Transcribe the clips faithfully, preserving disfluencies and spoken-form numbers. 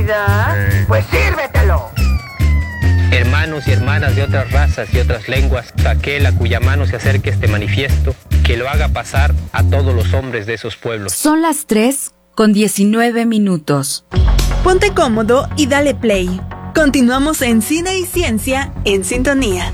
bebida? Eh. Pues sírvetelo. Hermanos y hermanas de otras razas y otras lenguas, aquel a cuya mano se acerque este manifiesto, que lo haga pasar a todos los hombres de esos pueblos. Son las tres con diecinueve minutos. Ponte cómodo y dale play. Continuamos en Cine y Ciencia en Sintonía.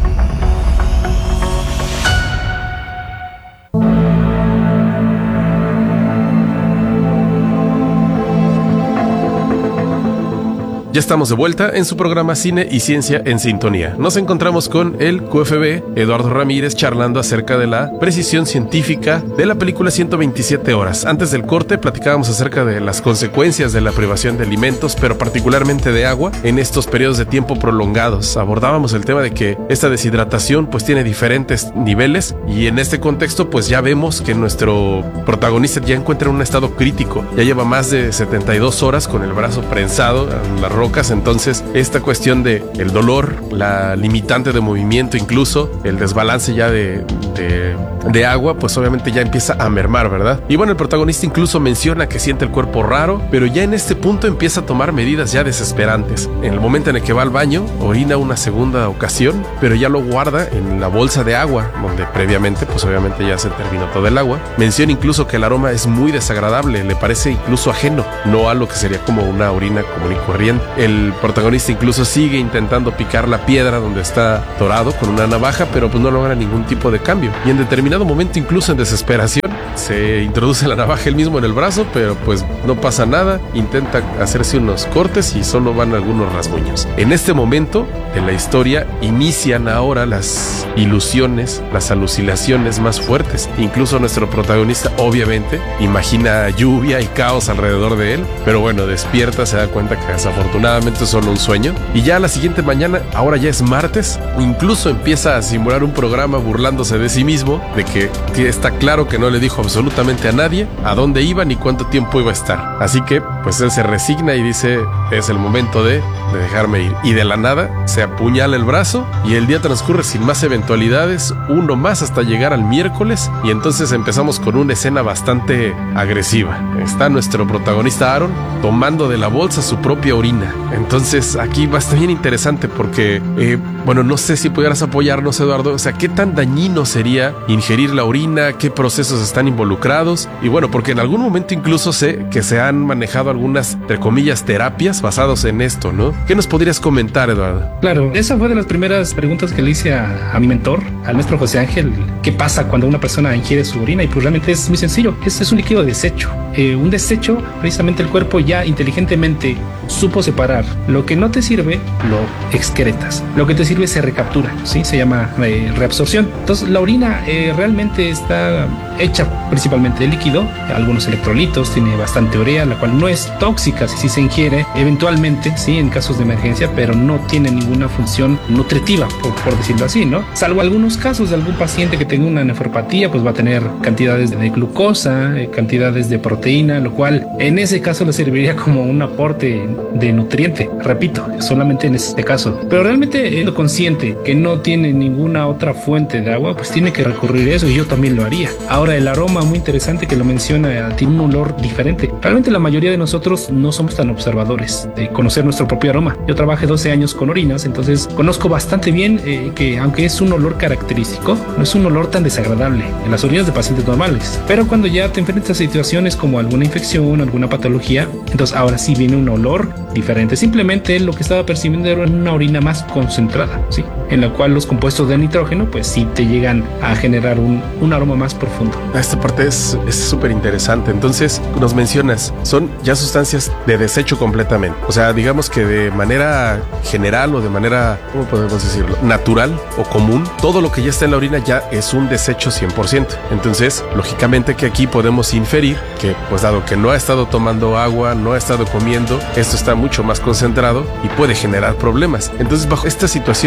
Ya estamos de vuelta en su programa Cine y Ciencia en Sintonía. Nos encontramos con el Q F B, Eduardo Ramírez, charlando acerca de la precisión científica de la película ciento veintisiete horas. Antes del corte platicábamos acerca de las consecuencias de la privación de alimentos, pero particularmente de agua, en estos periodos de tiempo prolongados. Abordábamos el tema de que esta deshidratación pues tiene diferentes niveles, y en este contexto pues ya vemos que nuestro protagonista ya encuentra un estado crítico. Ya lleva más de setenta y dos horas con el brazo prensado en la roca. Entonces esta cuestión de el dolor, la limitante de movimiento, incluso el desbalance ya de, de, de agua, pues obviamente ya empieza a mermar, ¿verdad? Y bueno, el protagonista incluso menciona que siente el cuerpo raro, pero ya en este punto empieza a tomar medidas ya desesperantes. En el momento en el que va al baño, orina una segunda ocasión, pero ya lo guarda en la bolsa de agua, donde previamente pues obviamente ya se terminó todo el agua. Menciona incluso que el aroma es muy desagradable, le parece incluso ajeno, no a lo que sería como una orina común y corriente. El protagonista incluso sigue intentando picar la piedra donde está atorado con una navaja, pero pues no logra ningún tipo de cambio. Y en determinado momento, incluso en desesperación, se introduce la navaja él mismo en el brazo, pero pues no pasa nada. Intenta hacerse unos cortes y solo van algunos rasguños. En este momento en la historia inician ahora las ilusiones, las alucinaciones más fuertes. Incluso nuestro protagonista obviamente imagina lluvia y caos alrededor de él, pero bueno, despierta, se da cuenta que desafortunadamente es solo un sueño. Y ya la siguiente mañana, ahora ya es martes, incluso empieza a simular un programa burlándose de sí mismo, de que, que está claro que no le dijo absolutamente a nadie a dónde iba ni cuánto tiempo iba a estar. Así que pues él se resigna y dice, es el momento de, de dejarme ir. Y de la nada se apuñala el brazo y el día transcurre sin más eventualidades, uno más hasta llegar al miércoles, y entonces empezamos con una escena bastante agresiva. Está nuestro protagonista Aaron tomando de la bolsa su propia orina. Entonces aquí va a estar bien interesante porque eh, bueno, no sé si pudieras apoyarnos, Eduardo. O sea, ¿qué tan dañino sería ingerir la orina? ¿Qué procesos están involucrados? Y bueno, porque en algún momento incluso sé que se han manejado algunas, entre comillas, terapias basados en esto, ¿no? ¿Qué nos podrías comentar, Eduardo? Claro, esa fue de las primeras preguntas que le hice a, a mi mentor, al maestro José Ángel. ¿Qué pasa cuando una persona ingiere su orina? Y pues realmente es muy sencillo. Es, es un líquido de desecho. Eh, un desecho, precisamente el cuerpo ya inteligentemente supo separar. Lo que no te sirve, lo excretas. Lo que te sirve se recaptura, ¿sí? Se llama eh, reabsorción. Entonces, la orina eh, realmente está hecha principalmente de líquido, algunos electrolitos, tiene bastante urea, la cual no es tóxica si se ingiere eventualmente, sí, en casos de emergencia, pero no tiene ninguna función nutritiva, por, por decirlo así, ¿no? Salvo algunos casos de algún paciente que tenga una nefropatía, pues va a tener cantidades de glucosa, eh, cantidades de proteína, lo cual en ese caso le serviría como un aporte de nutriente, repito, solamente en este caso. Pero realmente lo consciente que no tiene ninguna otra fuente de agua, pues tiene que recurrir a eso, y yo también lo haría. Ahora, el aroma, muy interesante que lo menciona, tiene un olor diferente. Realmente la mayoría de nosotros no somos tan observadores de conocer nuestro propio aroma. Yo trabajé doce años con orinas, entonces conozco bastante bien eh, que aunque es un olor característico, no es un olor tan desagradable en las orinas de pacientes normales. Pero cuando ya te enfrentas a situaciones como alguna infección, alguna patología, entonces ahora sí viene un olor diferente. Simplemente lo que estaba percibiendo era una orina más concentrada, ¿sí? En la cual los compuestos de nitrógeno pues sí te llegan a generar un, un aroma más profundo. Esta parte es súper interesante. Entonces nos mencionas, son ya sustancias de desecho completamente. O sea, digamos que de manera general o de manera, ¿cómo podemos decirlo? Natural o común, todo lo que ya está en la orina ya es un desecho cien por ciento. Entonces, lógicamente que aquí podemos inferir que, pues dado que no ha estado tomando agua, no ha estado comiendo, esto está mucho más concentrado y puede generar problemas. Entonces, bajo esta situación es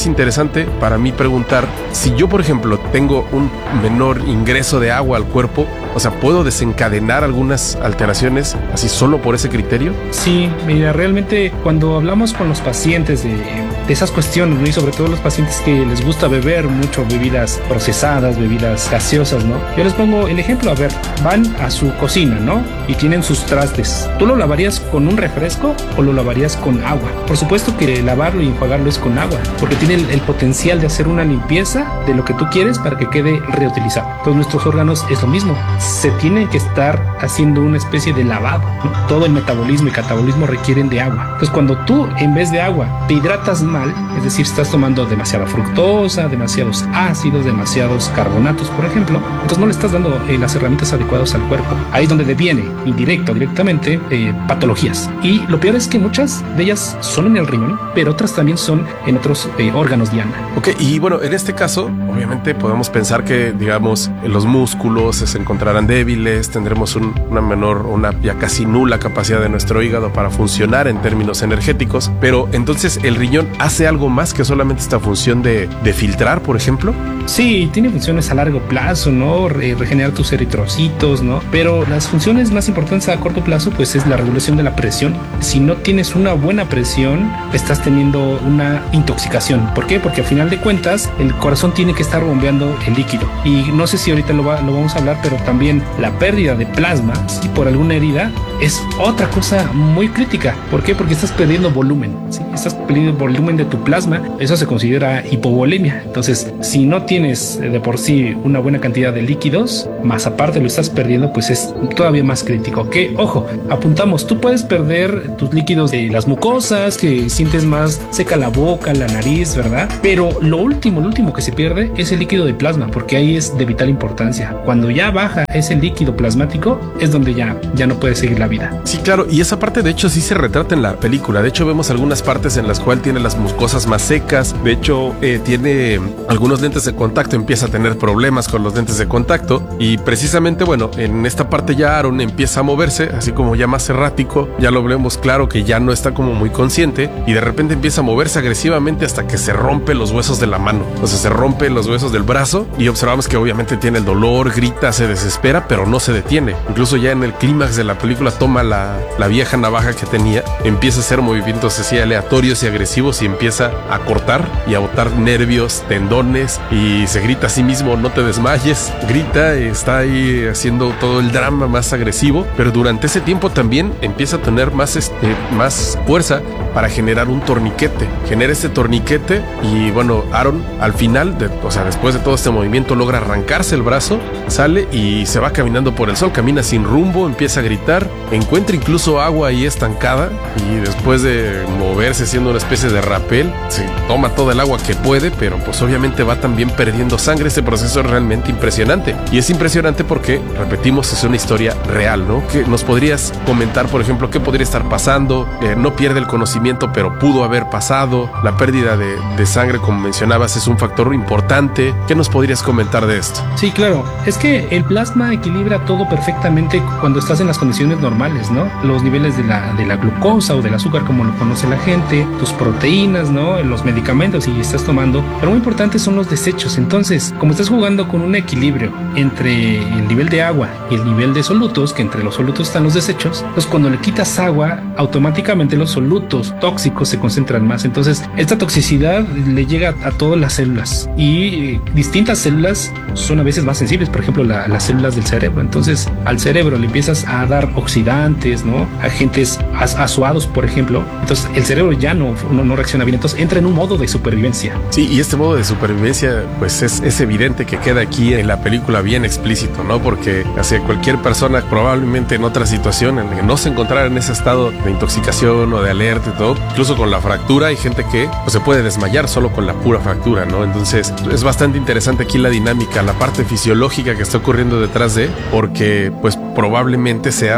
es interesante para mí preguntar si yo, por ejemplo, tengo un menor ingreso de agua al cuerpo, o sea, ¿puedo desencadenar algunas alteraciones así solo por ese criterio? Sí, mira, realmente cuando hablamos con los pacientes de, de esas cuestiones, ¿no? Y sobre todo los pacientes que les gusta beber mucho bebidas procesadas, bebidas gaseosas, ¿no? Yo les pongo el ejemplo, a ver, van a su cocina, ¿no? Y tienen sus trastes. ¿Tú lo lavarías con un refresco o lo lavarías con agua? Por supuesto que lavarlo y enjuagarlo es con agua, porque tiene el, el potencial de hacer una limpieza de lo que tú quieres para que quede reutilizado. Todos nuestros órganos es lo mismo. Se tiene que estar haciendo una especie de lavado, ¿no? Todo el metabolismo y catabolismo requieren de agua. Entonces, cuando tú en vez de agua te hidratas mal, es decir, estás tomando demasiada fructosa, demasiados ácidos, demasiados carbonatos, por ejemplo, entonces no le estás dando eh, las herramientas adecuadas al cuerpo. Ahí es donde deviene, indirecto o directamente, eh, patologías. Y lo peor es que muchas de ellas son en el riñón, pero otras también son en otros eh, órganos, Diana. Ok, y bueno, en este caso, obviamente podemos pensar que, digamos, los músculos se encontrarán débiles, tendremos un, una menor, una ya casi nula capacidad de nuestro hígado para funcionar en términos energéticos, pero entonces el riñón hace algo más que solamente esta función de, de filtrar, por ejemplo. Sí, tiene funciones a largo plazo, ¿no? Re- regenerar tus eritrocitos, ¿no? Pero las funciones más importantes a corto plazo, pues es la regulación de la presión. Si no tienes una buena presión, estás teniendo una intoxicación. ¿Por qué? Porque a final de cuentas, el corazón tiene que estar bombeando el líquido. Y no sé si ahorita lo, va, lo vamos a hablar, pero también la pérdida de plasma, si por alguna herida, es otra cosa muy crítica. ¿Por qué? Porque estás perdiendo volumen, ¿sí? Estás perdiendo volumen de tu plasma. Eso se considera hipovolemia. Entonces, si no tienes de por sí una buena cantidad de líquidos, más aparte lo estás perdiendo, pues es todavía más crítico. Que, ojo, apuntamos, tú puedes perder tus líquidos de las mucosas, que sientes más seca la boca, la nariz, ¿verdad? Pero lo último, lo último que se pierde es el líquido de plasma, porque ahí es de vital importancia. Cuando ya baja ese líquido plasmático, es donde ya, ya no puede seguir la vida. Sí, claro, y esa parte de hecho sí se retrata en la película. De hecho vemos algunas partes en las cuales tiene las mucosas más secas. De hecho eh, tiene algunos lentes de contacto, empieza a tener problemas con los lentes de contacto. Y precisamente, bueno, en esta parte ya Aaron empieza a moverse, así como ya más errático. Ya lo vemos claro que ya no está como muy consciente. Y de repente empieza a moverse agresivamente hasta que se rompe los huesos de la mano. O sea, se rompe los huesos del brazo. Y observamos que obviamente tiene el dolor, grita, se desespera, pero no se detiene. Incluso ya en el clímax de la película toma la, la vieja navaja que tenía, empieza a hacer movimientos así aleatorios y agresivos y empieza a cortar y a botar nervios, tendones, y se grita a sí mismo: no te desmayes. Grita, está ahí haciendo todo el drama más agresivo, pero durante ese tiempo también empieza a tener más, este, más fuerza para generar un torniquete. Genera este torniquete y bueno, Aaron al final, de, o sea, después de todo este movimiento, logra arrancarse el brazo, sale y se va caminando por el sol, camina sin rumbo, empieza a gritar, encuentra incluso agua ahí estancada y después de moverse siendo una especie de rapel, se toma todo el agua que puede, pero pues obviamente va también perdiendo sangre. Este proceso es realmente impresionante y es impresionante porque, repetimos, es una historia real, ¿no? ¿Qué nos podrías comentar, por ejemplo, qué podría estar pasando? Eh, no pierde el conocimiento, pero pudo haber pasado. La pérdida de, de sangre, como mencionabas, es un factor importante. ¿Qué nos podrías comentar de esto? Sí, claro. Es que el plasma equilibra todo perfectamente cuando estás en las condiciones normales, ¿no? Los niveles de la, de la glucosa o del azúcar, como lo conoce la gente, tus proteínas, ¿no? Los medicamentos si estás tomando. Pero muy importante son los desechos. Entonces, como estás jugando con un equilibrio entre el nivel de agua y el nivel de solutos, que entre los solutos están los desechos, pues cuando le quitas agua, automáticamente los solutos tóxicos se concentran más. Entonces, esta toxicidad le llega a, a todas las células y distintas células son a veces más sensibles, por ejemplo, la, las células del cerebro. Entonces, al cerebro le empiezas a dar oxidantes, ¿no? Agentes az azuados, por ejemplo. Entonces, el cerebro ya no, no, no reacciona bien. Entonces, entra en un modo de supervivencia. Sí, y este modo de supervivencia, pues es, es evidente que queda aquí en la película bien explícito, ¿no? Porque hacia cualquier persona, probablemente en otra situación en la que no se encontrara en ese estado de intoxicación o de alerta y todo, incluso con la fractura, hay gente que pues, se puede desmayar solo con la pura fractura, ¿no? Entonces, es bastante interesante aquí la dinámica, la parte fisiológica que está ocurriendo detrás de, porque pues probablemente sea uno de los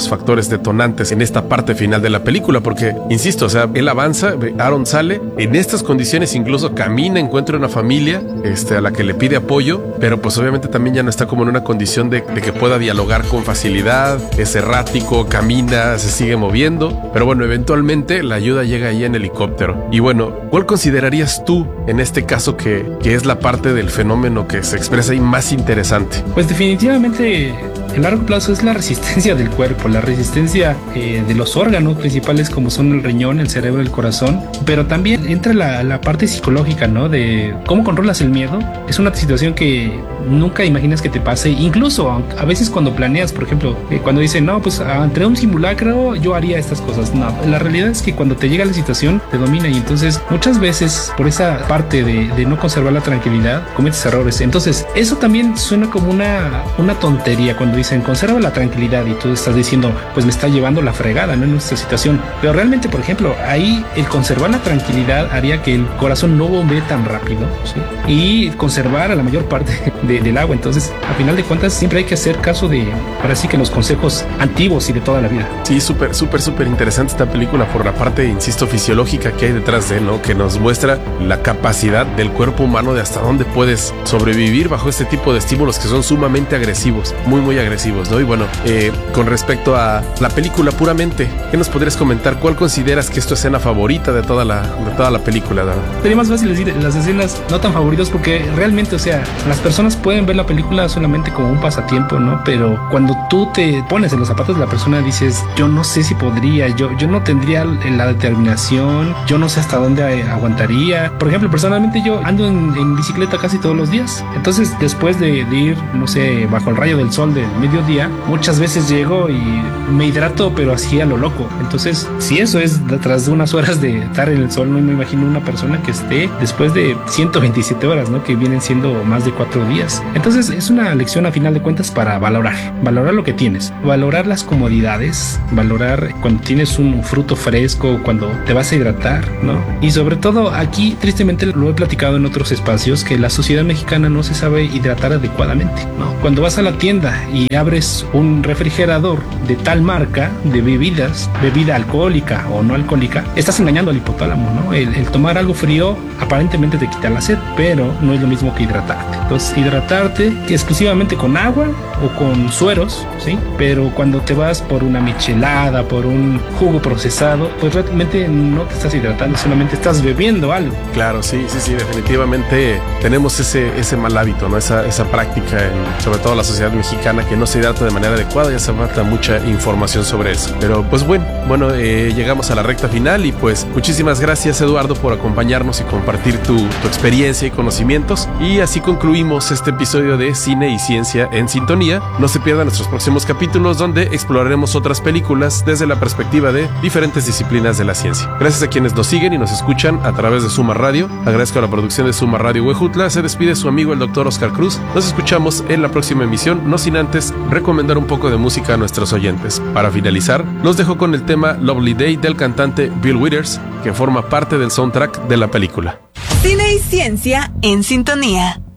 los factores detonantes en esta parte final de la película, porque, insisto, o sea, él avanza, Aaron sale, en estas condiciones incluso camina, encuentra una familia este, a la que le pide apoyo, pero pues obviamente también ya no está como en una condición de, de que pueda dialogar con facilidad, es errático, camina, se sigue moviendo, pero bueno, eventualmente la ayuda llega ahí en helicóptero. Y bueno, ¿cuál considerarías tú en este caso que, que es la parte del fenómeno que se expresa ahí más interesante? Pues definitivamente a largo plazo es la resistencia del cuerpo, la resistencia eh, de los órganos principales como son el riñón, el cerebro, el corazón, pero también entra la, la parte psicológica, ¿no? De cómo controlas el miedo. Es una situación que nunca imaginas que te pase, incluso a veces cuando planeas, por ejemplo, eh, cuando dicen, no, pues ante un simulacro yo haría estas cosas. No, la realidad es que cuando te llega la situación te domina y entonces muchas veces por esa parte de, de no conservar la tranquilidad cometes errores. Entonces eso también suena como una, una tontería cuando dicen conserva la tranquilidad y tú estás diciendo pues me está llevando la fregada, ¿no? En esta situación, pero realmente, por ejemplo, ahí el conservar la tranquilidad haría que el corazón no bombee tan rápido, ¿sí? Y conservar a la mayor parte de, del agua. Entonces a final de cuentas siempre hay que hacer caso de, ahora sí que los consejos antiguos y de toda la vida. Sí, súper, súper, súper interesante esta película por la parte, insisto, fisiológica que hay detrás de, ¿no? Que nos muestra la capacidad del cuerpo humano de hasta dónde puedes sobrevivir bajo este tipo de estímulos que son sumamente agresivos, muy, muy agresivos, ¿no? Y bueno, eh, con respecto a la película puramente, ¿qué nos podrías comentar? ¿Cuál consideras que es tu escena favorita de toda la, de toda la película, Dara? Sería más fácil decir las escenas no tan favoritas porque realmente, o sea, las personas pueden ver la película solamente como un pasatiempo, ¿no? Pero cuando tú te pones en los zapatos de la persona dices, yo no sé si podría, yo, yo no tendría la determinación, yo no sé hasta dónde aguantaría. Por ejemplo, personalmente yo ando en, en bicicleta casi todos los días. Entonces, después de, de ir, no sé, bajo el rayo del sol del mediodía, muchas veces llego y me hidrato, pero así a lo loco. Entonces, si eso es detrás de unas horas de estar en el sol, no me imagino una persona que esté después de ciento veintisiete horas, ¿no? Que vienen siendo más de cuatro días. Entonces, es una lección a final de cuentas para valorar, valorar lo que tienes, valorar las comodidades, valorar cuando tienes un fruto fresco, cuando te vas a hidratar, ¿no? Y sobre todo aquí, tristemente, lo he platicado en otros espacios, que la sociedad mexicana no se sabe hidratar adecuadamente, ¿no? Cuando vas a la tienda y abres un refrigerador de tal marca de bebidas, bebida alcohólica o no alcohólica, estás engañando al hipotálamo, ¿no? El, el tomar algo frío aparentemente te quita la sed, pero no es lo mismo que hidratarte. Entonces, hidratarte que exclusivamente con agua o con sueros, ¿sí? Pero cuando te vas por una michelada, por un jugo procesado, pues realmente no te estás hidratando, solamente estás bebiendo algo. Claro, sí, sí, sí, definitivamente tenemos ese, ese mal hábito, ¿no? Esa, esa práctica, en, sobre todo la sociedad mexicana, que no se hidrata de manera adecuada y hace falta mucha información sobre eso. Pero pues bueno, bueno, eh, llegamos a la recta final y pues muchísimas gracias, Eduardo, por acompañarnos y compartir tu, tu experiencia y conocimientos. Y así concluimos este episodio de Cine y Ciencia en Sintonía. No se pierdan nuestros próximos capítulos donde exploraremos otras películas desde la perspectiva de diferentes disciplinas de la ciencia. Gracias a quienes nos siguen y nos escuchan a través de Suma Radio. Agradezco a la producción de Suma Radio Huejutla. Se despide su amigo el doctor Oscar Cruz. Nos escuchamos en la próxima emisión, no sin antes recomendar un poco de música a nuestros oyentes. Para finalizar, los dejo con el tema Lovely Day del cantante Bill Withers, que forma parte del soundtrack de la película. Cine y Ciencia en Sintonía.